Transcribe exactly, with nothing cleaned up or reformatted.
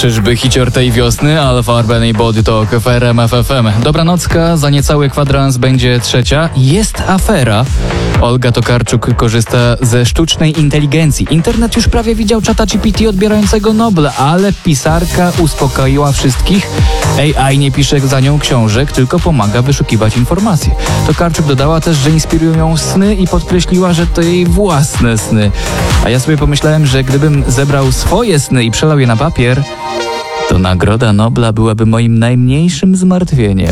Czyżby hicior tej wiosny? Alfa Urban Body Talk w R M F F M. Dobranocka, za niecały kwadrans będzie trzecia. Jest afera. Olga Tokarczuk korzysta ze sztucznej inteligencji. Internet już prawie widział czata G P T odbierającego Nobla, ale pisarka uspokoiła wszystkich. A I nie pisze za nią książek, tylko pomaga wyszukiwać informacje. Tokarczuk dodała też, że inspirują ją sny i podkreśliła, że to jej własne sny. A ja sobie pomyślałem, że gdybym zebrał swoje sny i przelał je na papier, to nagroda Nobla byłaby moim najmniejszym zmartwieniem.